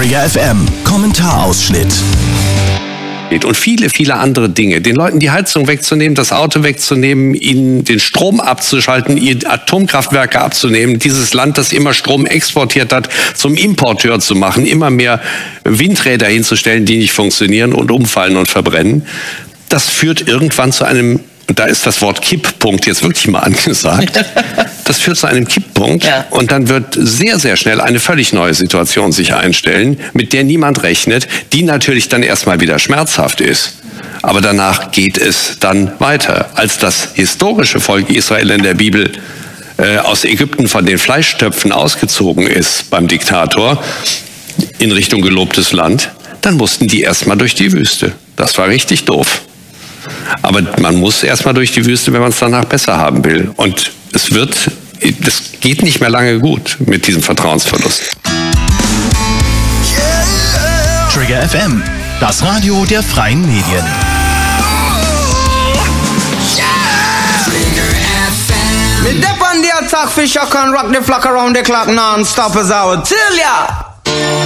Trigger FM Kommentarausschnitt. Und viele, viele andere Dinge. Den Leuten die Heizung wegzunehmen, das Auto wegzunehmen, ihnen den Strom abzuschalten, ihnen Atomkraftwerke abzunehmen, dieses Land, das immer Strom exportiert hat, zum Importeur zu machen, immer mehr Windräder hinzustellen, die nicht funktionieren und umfallen und verbrennen. Das führt irgendwann zu einem, und da ist das Wort Kipppunkt jetzt wirklich mal angesagt, das führt zu einem Kipppunkt, ja. Und dann wird sehr, sehr schnell eine völlig neue Situation sich einstellen, mit der niemand rechnet, die natürlich dann erstmal wieder schmerzhaft ist. Aber danach geht es dann weiter. Als das historische Volk Israel in der Bibel aus Ägypten von den Fleischtöpfen ausgezogen ist beim Diktator in Richtung gelobtes Land, dann mussten die erstmal durch die Wüste. Das war richtig doof. Aber man muss erstmal durch die Wüste, wenn man es danach besser haben will. Und es geht nicht mehr lange gut mit diesem Vertrauensverlust. Trigger FM, das Radio der freien Medien. Me dip on the attack for shock and rock the flock around the clock non-stop as I would tell ya.